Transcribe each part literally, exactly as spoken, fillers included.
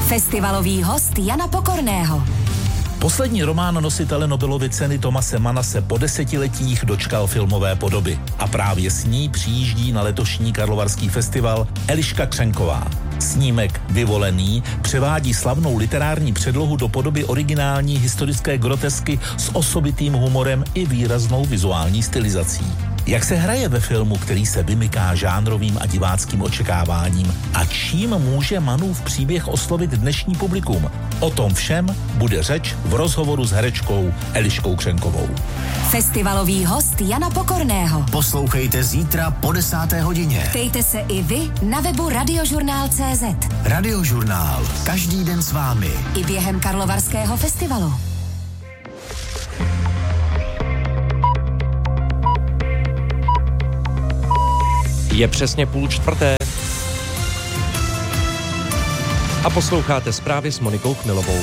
Festivalový host Jana Pokorného. Poslední román nositele Nobelovy ceny Thomase Manna se po desetiletích dočkal filmové podoby. A právě s ní přijíždí na letošní Karlovarský festival Eliška Křenková. Snímek Vyvolený převádí slavnou literární předlohu do podoby originální historické grotesky s osobitým humorem i výraznou vizuální stylizací. Jak se hraje ve filmu, který se vymyká žánrovým a diváckým očekáváním a čím může Mannův příběh oslovit dnešní publikum? O tom všem bude řeč v rozhovoru s herečkou Eliškou Křenkovou. Festivalový host Jana Pokorného. Poslouchejte zítra po desáté hodině. Ptejte se i vy na webu radiožurnál tečka cé zet. Radiožurnál. Každý den s vámi. I během Karlovarského festivalu. Je přesně půl čtvrté a posloucháte zprávy s Monikou Chmilovou.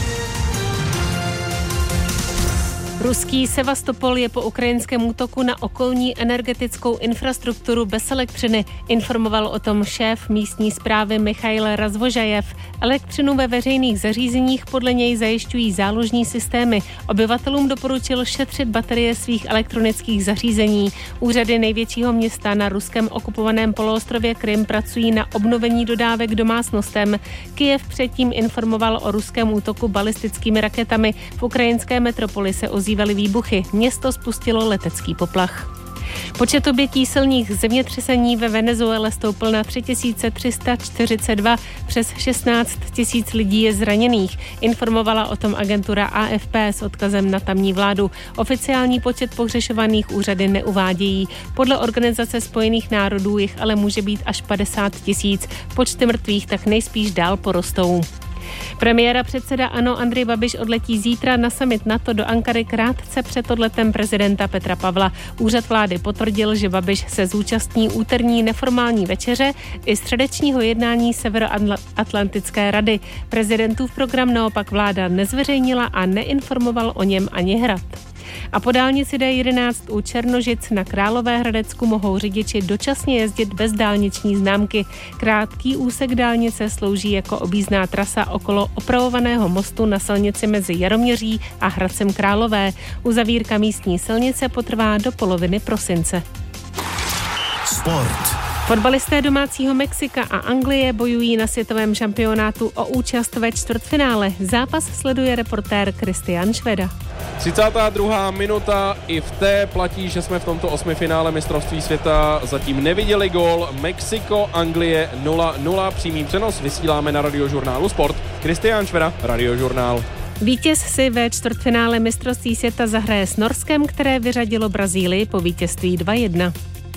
Ruský Sevastopol je po ukrajinském útoku na okolní energetickou infrastrukturu bez elektřiny. Informoval o tom šéf místní správy Michail Razvožajev. Elektřinu ve veřejných zařízeních podle něj zajišťují záložní systémy. Obyvatelům doporučil šetřit baterie svých elektronických zařízení. Úřady největšího města na ruském okupovaném poloostrově Krym pracují na obnovení dodávek domácnostem. Kyjev předtím informoval o ruském útoku balistickými raketami. V ukrajinské metropoli se ozývaly výbuchy. Město spustilo letecký poplach. Počet obětí silných zemětřesení ve Venezuele stoupl na tři tisíce tři sta čtyřicet dva, přes šestnáct tisíc lidí je zraněných. Informovala o tom agentura A F P s odkazem na tamní vládu. Oficiální počet pohřešovaných úřady neuvádějí. Podle Organizace spojených národů jich ale může být až padesát tisíc. Počty mrtvých tak nejspíš dál porostou. Premiér a předseda ANO Andrej Babiš odletí zítra na summit NATO do Ankary krátce před odletem prezidenta Petra Pavla. Úřad vlády potvrdil, že Babiš se zúčastní úterní neformální večeře i středečního jednání Severoatlantické rady. Prezidentův program naopak vláda nezveřejnila a neinformoval o něm ani Hrad. A po dálnici D jedenáct u Černožic na Královéhradecku mohou řidiči dočasně jezdit bez dálniční známky. Krátký úsek dálnice slouží jako objízdná trasa okolo opravovaného mostu na silnici mezi Jaroměří a Hradcem Králové. Uzavírka místní silnice potrvá do poloviny prosince. Sport. Fotbalisté domácího Mexika a Anglie bojují na světovém šampionátu o účast ve čtvrtfinále. Zápas sleduje reportér Kristian Šveda. třicátá druhá minuta, i v té platí, že jsme v tomto osmifinále mistrovství světa zatím neviděli gól. Mexiko, Anglie nula nula, přímý přenos vysíláme na Radiožurnálu Sport. Kristian Šveda, Radiožurnál. Vítěz si ve čtvrtfinále mistrovství světa zahraje s Norskem, které vyřadilo Brazílii po vítězství dva jedna.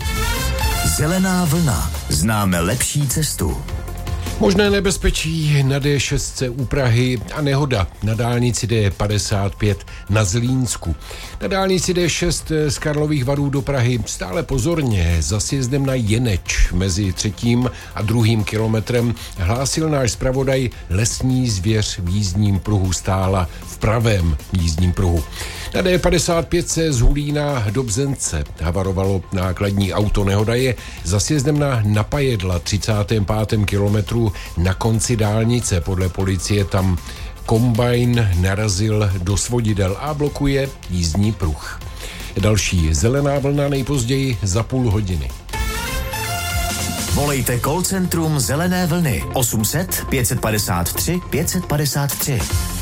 Zelená vlna. Známe lepší cestu. Možné nebezpečí na D šest u Prahy a nehoda na dálnici D padesát pět na Zlínsku. Na dálnici D šest z Karlových Varů do Prahy stále pozorně za sjezdem na Jeneč mezi třetím a druhým kilometrem hlásil náš zpravodaj Lesní zvěř v jízdním pruhu stála v pravém jízdním pruhu. Na D padesát pět se z Hulína do Bzence havarovalo nákladní auto. Nehoda je za sjezdem na Napajedla třicátém pátém kilometru na konci dálnice. Podle policie tam kombajn narazil do svodidel a blokuje jízdní pruh. Další zelená vlna nejpozději za půl hodiny. Volejte call centrum Zelené vlny osm set pět padesát tři pět padesát tři.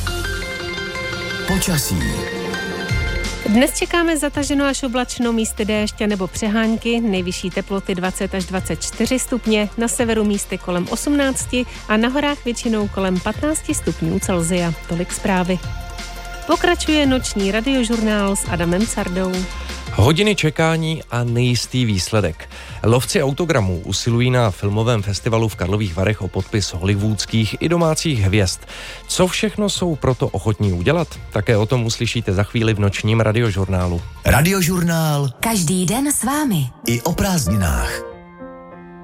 Počasí. Dnes čekáme zataženou až oblačno, místy déšť nebo přehánky, nejvyšší teploty dvacet až dvacet čtyři stupně, na severu místy kolem osmnáct a na horách většinou kolem patnáct stupňů Celsia. Tolik zprávy. Pokračuje noční radiožurnál s Adamem Cardou. Hodiny čekání a nejistý výsledek. Lovci autogramů usilují na filmovém festivalu v Karlových Varech o podpis hollywoodských i domácích hvězd. Co všechno jsou proto ochotní udělat? Také o tom uslyšíte za chvíli v nočním radiožurnálu. Radiožurnál. Každý den s vámi. I o prázdninách.